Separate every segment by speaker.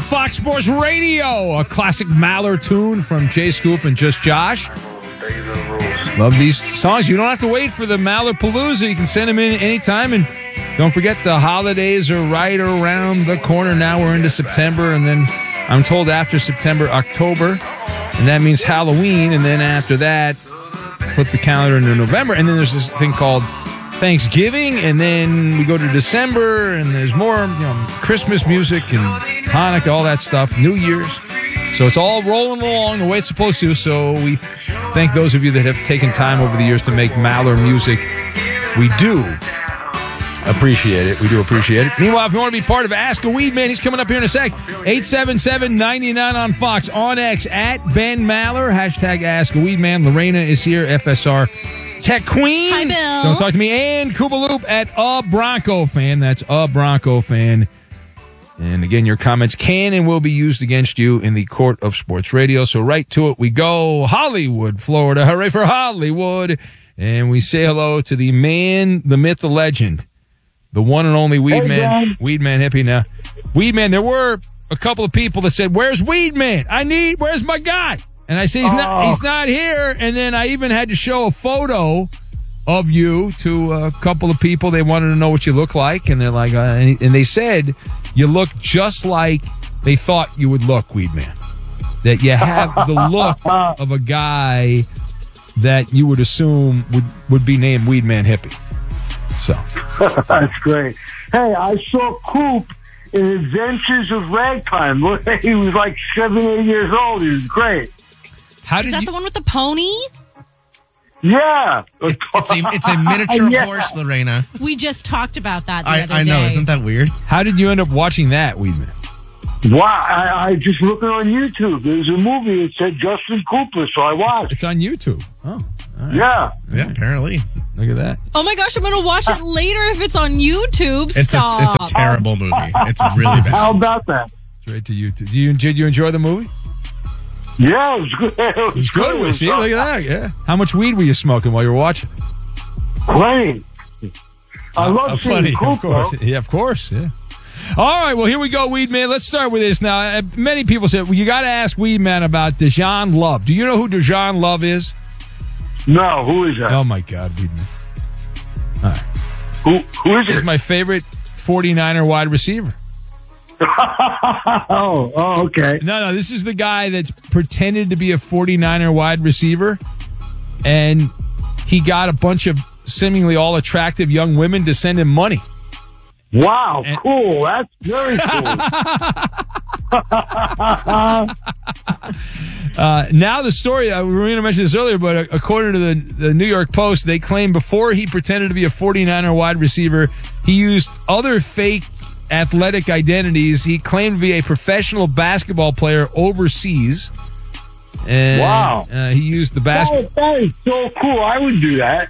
Speaker 1: Fox Sports Radio. A classic Maller tune from Jay Scoop and Just Josh. Love these songs. You don't have to wait for the Maller Palooza. You can send them in anytime. And don't forget, the holidays are right around the corner now. We're into September, and then I'm told after September, October, and that means Halloween. And then after that, flip the calendar into November. And then there's this thing called Thanksgiving, and then we go to December, and there's more Christmas music and Hanukkah, all that stuff, New Year's. So it's all rolling along the way it's supposed to. So we thank those of you that have taken time over the years to make Maller music. We do appreciate it. We do appreciate it. Meanwhile, if you want to be part of Ask a Weed Man, he's coming up here in a sec. 877-99 on Fox, on X, at Ben Maller, hashtag Ask a Weed Man. Lorena is here, FSR Tech Queen.
Speaker 2: Hi, Bill.
Speaker 1: Don't talk to me. And Koopaloop at A Bronco Fan. That's A Bronco Fan. And again, your comments can and will be used against you in the court of sports radio. So right to it we go. Hollywood, Florida. Hooray for Hollywood. And we say hello to the man, the myth, the legend, the one and only Weed Man.
Speaker 3: Guys.
Speaker 1: Weed Man hippie now. Weed Man, there were a couple of people that said, where's Weed Man? Where's my guy? And I say, he's not here. And then I even had to show a photo of you to a couple of people. They wanted to know what you look like. And they're like, and they said you look just like they thought you would look, Weed Man. That you have the look of a guy that you would assume would be named Weed Man Hippie. So
Speaker 3: That's great. Hey, I saw Coop in Adventures of Ragtime. Look, he was like 7, 8 years old. He was great.
Speaker 2: Is that the one with the pony?
Speaker 3: Yeah.
Speaker 4: It's a miniature
Speaker 3: Yeah.
Speaker 4: horse, Lorena.
Speaker 2: We just talked about that the other day.
Speaker 4: I know, isn't that weird?
Speaker 1: How did you end up watching that, Weed Man?
Speaker 3: Wow. I just looking on YouTube. There's a movie that said Justin Cooper, so I watched.
Speaker 1: It's on YouTube. Oh, all right.
Speaker 3: Yeah.
Speaker 4: Yeah, apparently.
Speaker 1: Look at that.
Speaker 2: Oh my gosh, I'm going to watch it later if it's on YouTube.
Speaker 4: It's
Speaker 2: Stop.
Speaker 4: a terrible movie. It's really bad.
Speaker 3: How about that?
Speaker 1: Straight to YouTube. Did you enjoy the movie?
Speaker 3: Yeah, it was good. It was
Speaker 1: Good.
Speaker 3: good.
Speaker 1: See, look at that. Yeah. How much weed were you smoking while you were watching?
Speaker 3: Plenty. I love
Speaker 1: Plenty,
Speaker 3: seeing Coop,
Speaker 1: of course.
Speaker 3: though.
Speaker 1: Yeah, of course. Yeah. All right. Well, here we go, Weed Man. Let's start with this now. Many people said, well, you got to ask Weed Man about Dejan Love. Do you know who Dejan Love is?
Speaker 3: No, who is that?
Speaker 1: Oh my God, Weed Man. All right.
Speaker 3: Who is
Speaker 1: He's
Speaker 3: it?
Speaker 1: my favorite 49er wide receiver.
Speaker 3: oh, okay.
Speaker 1: No, this is the guy that's pretended to be a 49er wide receiver, and he got a bunch of seemingly all attractive young women to send him money.
Speaker 3: Wow, cool. That's very cool.
Speaker 1: Now the story, we were going to mention this earlier, but according to the New York Post, they claim before he pretended to be a 49er wide receiver, he used other fake athletic identities. He claimed to be a professional basketball player overseas. And,
Speaker 3: wow.
Speaker 1: He used the basketball.
Speaker 3: That is so cool. I would do that.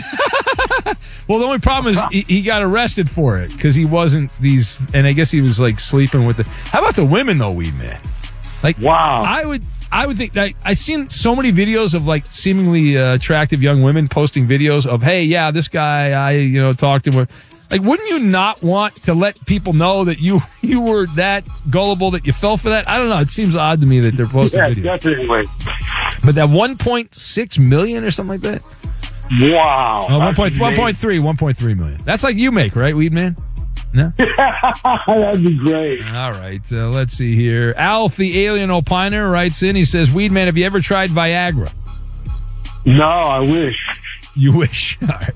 Speaker 1: Well, the only problem is he got arrested for it because he wasn't these, and I guess he was like sleeping with the. How about the women though, Weed Man? Like,
Speaker 3: wow.
Speaker 1: I would think that I've seen so many videos of like seemingly attractive young women posting videos of, hey, yeah, this guy I talked to him. Like, wouldn't you not want to let people know that you were that gullible that you fell for that? I don't know. It seems odd to me that they're posting videos.
Speaker 3: Yeah, definitely.
Speaker 1: But that 1.6 million or something like that.
Speaker 3: Wow.
Speaker 1: Oh, 1.3 million. That's like you make, right, Weed Man? No?
Speaker 3: That'd be great.
Speaker 1: All right. Let's see here. Alf, the alien opiner, writes in. He says, Weed Man, have you ever tried Viagra?
Speaker 3: No, I wish.
Speaker 1: You wish. All right.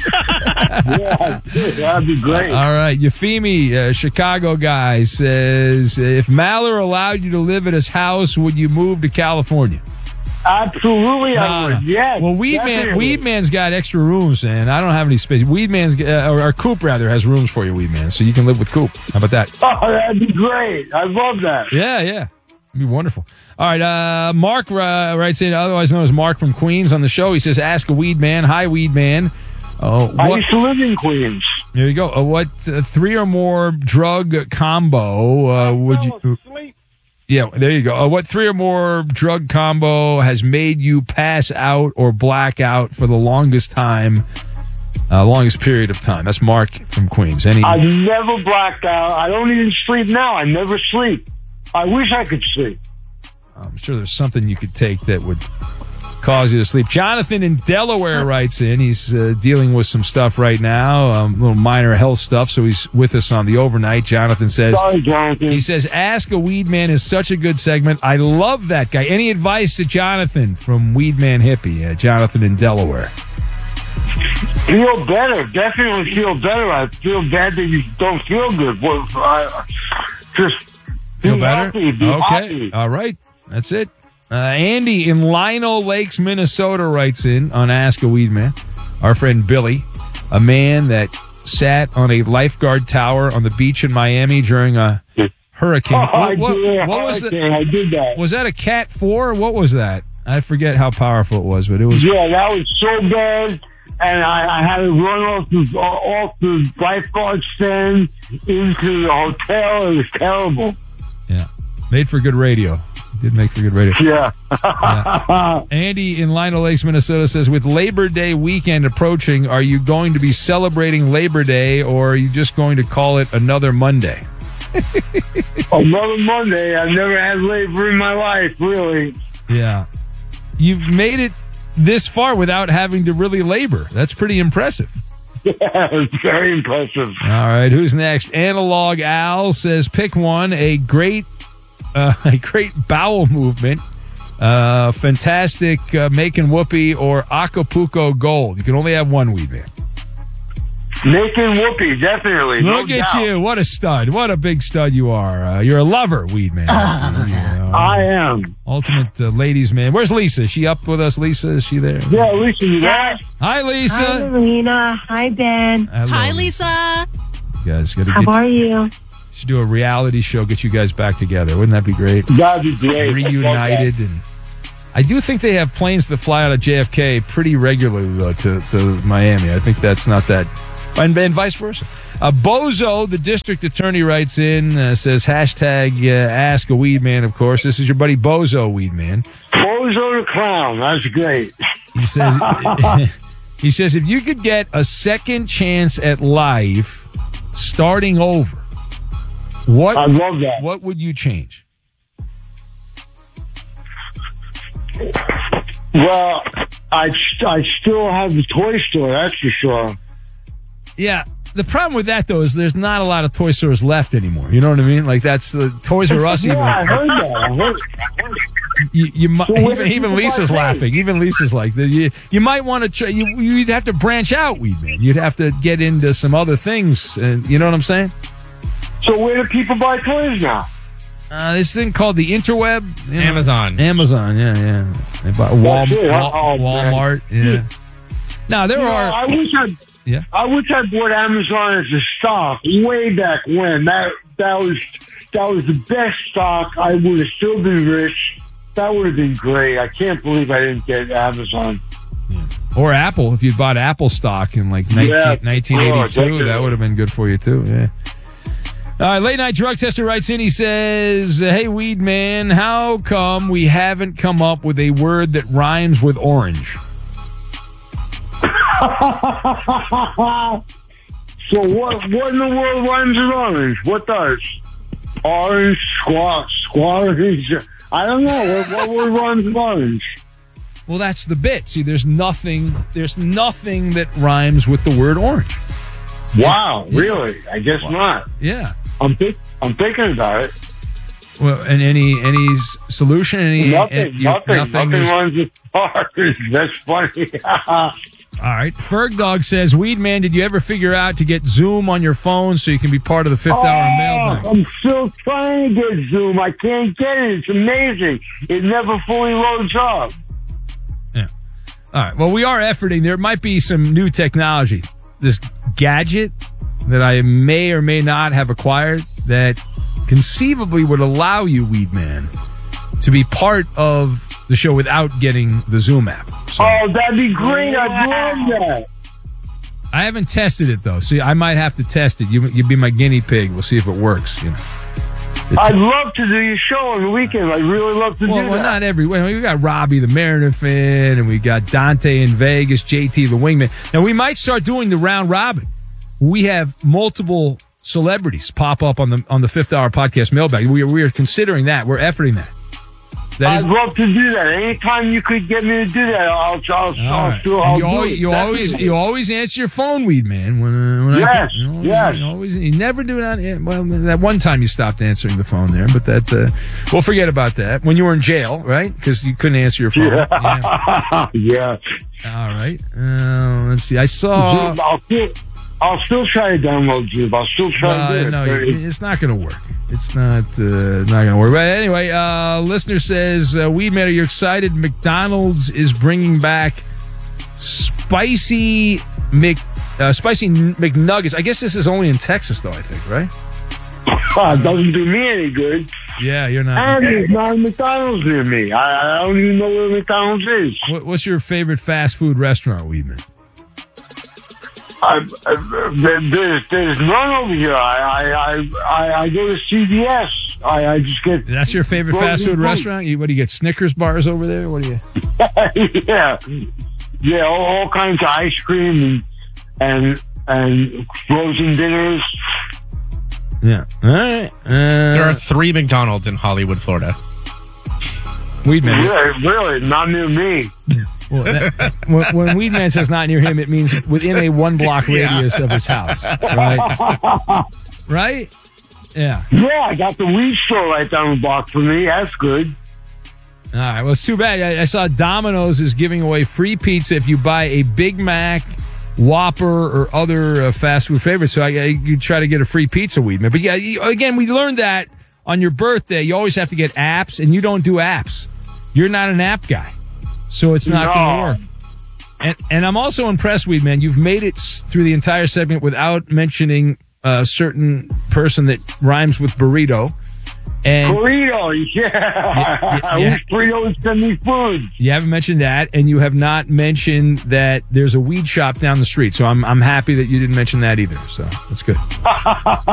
Speaker 3: Yeah, that'd be great.
Speaker 1: All right. Euphemi, Chicago guy, says, if Maller allowed you to live at his house, would you move to California?
Speaker 3: Absolutely, I would. Yes.
Speaker 1: Well, Weed Man's got extra rooms, and I don't have any space. Weed Man's, or Coop rather, has rooms for you, Weed Man, so you can live with Coop. How about that?
Speaker 3: Oh, that'd be great. I love that.
Speaker 1: Yeah. It'd be wonderful. All right. Mark writes in, otherwise known as Mark from Queens, on the show. He says, ask a Weed Man. Hi, Weed Man.
Speaker 3: I used to live in Queens.
Speaker 1: There you go. What 3 or more drug combo would you?
Speaker 3: Sleep.
Speaker 1: Yeah, there you go. What 3 or more drug combo has made you pass out or black out for the longest time, longest period of time? That's Mark from Queens.
Speaker 3: I've never blacked out. I don't even sleep now. I never sleep. I wish I could sleep.
Speaker 1: I'm sure there's something you could take that would cause you to sleep. Jonathan in Delaware writes in. He's dealing with some stuff right now, little minor health stuff, so he's with us on the overnight. Jonathan says,
Speaker 3: Sorry, Jonathan.
Speaker 1: He says, Ask a Weed Man is such a good segment. I love that guy. Any advice to Jonathan from Weed Man Hippie? Jonathan in Delaware.
Speaker 3: Feel better. Definitely feel better. I feel bad that you don't feel good. Well, just
Speaker 1: feel
Speaker 3: be
Speaker 1: better?
Speaker 3: Happy, be happy.
Speaker 1: All right. That's it. Andy in Lino Lakes, Minnesota writes in on Ask a Weed Man. Our friend Billy, a man that sat on a lifeguard tower on the beach in Miami during a hurricane. What was that?
Speaker 3: I did that.
Speaker 1: Was that a Cat 4? What was that? I forget how powerful it was, but it was.
Speaker 3: Yeah, that was so bad. And I had to run off the lifeguard stand into the hotel. It was terrible.
Speaker 1: Yeah. Made for good radio. Did make for good radio.
Speaker 3: Yeah.
Speaker 1: Yeah. Andy in Lino Lakes, Minnesota says, with Labor Day weekend approaching, are you going to be celebrating Labor Day, or are you just going to call it another Monday?
Speaker 3: Another Monday. I've never had labor in my life, really.
Speaker 1: Yeah. You've made it this far without having to really labor. That's pretty impressive.
Speaker 3: Yeah, it's very impressive.
Speaker 1: All right, who's next? Analog Al says, pick one. A great bowel movement, fantastic making whoopee, or Acapulco Gold. You can only have one, Weed Man.
Speaker 3: Making whoopee, definitely.
Speaker 1: Look at you. What a stud. What a big stud you are. You're a lover, Weed Man.
Speaker 3: I am.
Speaker 1: Ultimate ladies man. Where's Lisa? Is she up with us, Lisa? Is she there?
Speaker 3: Yeah, Lisa, you there?
Speaker 1: Hi, Lisa.
Speaker 5: Hi, Lorena. Hi, Ben.
Speaker 2: Hi,
Speaker 1: Lisa.
Speaker 2: Lisa.
Speaker 1: You guys gotta
Speaker 5: How are you?
Speaker 1: should do a reality show, get you guys back together. Wouldn't that be great?
Speaker 3: That'd be great.
Speaker 1: Reunited. And I do think they have planes that fly out of JFK pretty regularly, though, to Miami. I think that's not that. And vice versa. Bozo, the district attorney, writes in, says, hashtag Ask a Weed Man, of course. This is your buddy Bozo, Weed Man.
Speaker 3: Bozo the Clown. That's great.
Speaker 1: He says, he says, if you could get a second chance at life starting over,
Speaker 3: I love that.
Speaker 1: What would you change?
Speaker 3: Well, I still have the toy store, that's for sure.
Speaker 1: Yeah. The problem with that, though, is there's not a lot of toy stores left anymore. You know what I mean? Like, that's the Toys R Us.
Speaker 3: Yeah,
Speaker 1: even.
Speaker 3: I heard that.
Speaker 1: Even Lisa's laughing. Even Lisa's like, you might want to try. You'd have to branch out, Weed Man. You'd have to get into some other things. You know what I'm saying?
Speaker 3: So where do people buy toys now?
Speaker 1: This thing called the interweb.
Speaker 4: Amazon.
Speaker 1: Amazon, yeah. They bought Walmart. Yeah. Now there are.
Speaker 3: I wish I bought Amazon as a stock way back when. That was the best stock. I would have still been rich. That would have been great. I can't believe I didn't get Amazon.
Speaker 1: Yeah. Or Apple. If you'd bought Apple stock in like 1982, that would have been good for you too. Yeah. All right, Late Night Drug Tester writes in. He says, hey, Weed Man, how come we haven't come up with a word that rhymes with orange?
Speaker 3: So what in the world rhymes with orange? What does? Orange, squash. I don't know. What word rhymes with orange?
Speaker 1: Well, that's the bit. See, there's nothing that rhymes with the word orange.
Speaker 3: Wow, really? I guess not.
Speaker 1: Yeah.
Speaker 3: I'm thinking about it.
Speaker 1: Well, and any solution?
Speaker 3: Nothing runs with orange. That's funny.
Speaker 1: All right. Ferg Dog says, Weed Man, did you ever figure out to get Zoom on your phone so you can be part of the fifth hour mailbag?
Speaker 3: I'm still trying to get Zoom. I can't get it. It's amazing. It never fully loads up.
Speaker 1: Yeah. All right. Well, we are efforting. There might be some new technology. This gadget that I may or may not have acquired that conceivably would allow you, Weed Man, to be part of the show without getting the Zoom app. So,
Speaker 3: that'd be great. I'd love that.
Speaker 1: I haven't tested it, though. See, I might have to test it. You'd be my guinea pig. We'll see if it works, you know.
Speaker 3: I'd love to do your show on the weekend. I'd really love to do that.
Speaker 1: Well, not every week. We got Robbie the Mariner fan, and we got Dante in Vegas, JT the Wingman. Now, we might start doing the round robin. We have multiple celebrities pop up on the Fifth Hour podcast mailbag. We are considering that. We're efforting that.
Speaker 3: I'd love to do that. Anytime you could get me to do that, I'll do it.
Speaker 1: You always answer your phone, Weed Man.
Speaker 3: Yes.
Speaker 1: You never do it. Well, that one time you stopped answering the phone there, but that we'll forget about that. When you were in jail, right? Because you couldn't answer your phone.
Speaker 3: Yeah.
Speaker 1: All right. Let's see. I saw.
Speaker 3: I'll still try to download Jube. I'll still try to do it.
Speaker 1: No, it's not going to work. It's not going to work. But anyway, listener says, Weed Man, are you excited? McDonald's is bringing back spicy McNuggets. I guess this is only in Texas, though, I think, right?
Speaker 3: It doesn't do me any good.
Speaker 1: Yeah, you're not.
Speaker 3: And there's not a McDonald's near me. I don't even know where McDonald's is.
Speaker 1: What's your favorite fast food restaurant, Weed Man?
Speaker 3: There's none over here. I go to CVS. I just get.
Speaker 1: That's your favorite fast food restaurant? What do you get? Snickers bars over there? What do you?
Speaker 3: Yeah, all kinds of ice cream and frozen dinners.
Speaker 1: Yeah. All right.
Speaker 4: There are 3 McDonald's in Hollywood, Florida.
Speaker 1: Weed Man.
Speaker 3: Really? Not near me.
Speaker 1: Well, when Weed Man says not near him, it means within a 1-block radius of his house. Right? Right? Yeah.
Speaker 3: Yeah, I got the weed store right down the block for me. That's good.
Speaker 1: All right. Well, it's too bad. I saw Domino's is giving away free pizza if you buy a Big Mac, Whopper, or other fast food favorites. So you try to get a free pizza, Weed Man. But yeah, again, we learned that on your birthday, you always have to get apps, and you don't do apps. You're not an app guy. So it's not going to work. And I'm also impressed, Weed Man. You've made it through the entire segment without mentioning a certain person that rhymes with burrito. And
Speaker 3: burrito, yeah. I wish burrito would send me food.
Speaker 1: You haven't mentioned that, and you have not mentioned that there's a weed shop down the street. So I'm happy that you didn't mention that either. So that's good.